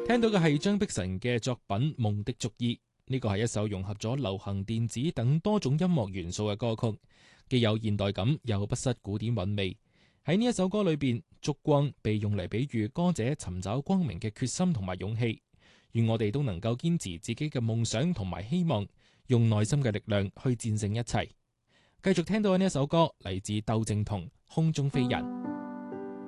聽到嘅係張碧晨嘅作品《夢的足衣》，呢個係一首融合咗流行、電子等多種音樂元素嘅歌曲，既有現代感，又不失古典韻味。喺呢一首歌裏邊，燭光被用嚟比喻歌者尋找光明嘅決心同埋勇氣。願我哋都能夠堅持自己嘅夢想同埋希望，用內心嘅力量去戰勝一切。繼續聽到嘅呢一首歌嚟自竇靖童《空中飛人》。